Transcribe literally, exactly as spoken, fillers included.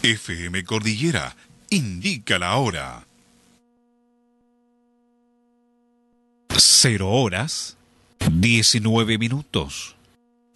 F M Cordillera indica la hora. Cero horas, diecinueve minutos.